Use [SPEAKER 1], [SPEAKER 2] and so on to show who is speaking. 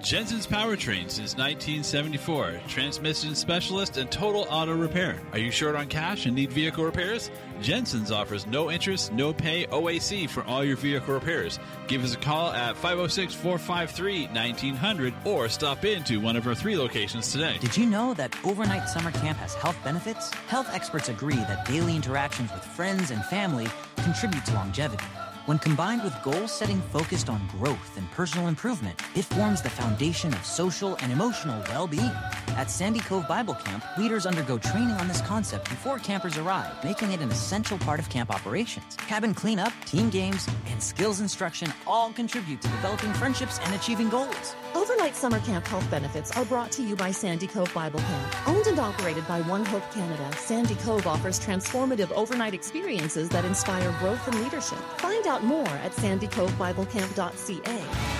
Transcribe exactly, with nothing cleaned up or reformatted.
[SPEAKER 1] Jensen's Powertrain since nineteen seventy-four. Transmission specialist and total auto repair. Are you short on cash and need vehicle repairs? Jensen's offers no interest, no pay O A C for all your vehicle repairs. Give us a call at five oh six, four five three, nineteen hundred or stop into one of our three locations today.
[SPEAKER 2] Did you know that overnight summer camp has health benefits? Health experts agree that daily interactions with friends and family contribute to longevity. When combined with goal-setting focused on growth and personal improvement, it forms the foundation of social and emotional well-being. At Sandy Cove Bible Camp, leaders undergo training on this concept before campers arrive, making it an essential part of camp operations. Cabin cleanup, team games, and skills instruction all contribute to developing friendships and achieving goals.
[SPEAKER 3] Overnight summer camp health benefits are brought to you by Sandy Cove Bible Camp. Owned and operated by One Hope Canada, Sandy Cove offers transformative overnight experiences that inspire growth and leadership. Find out more at sandy cove bible camp dot c a.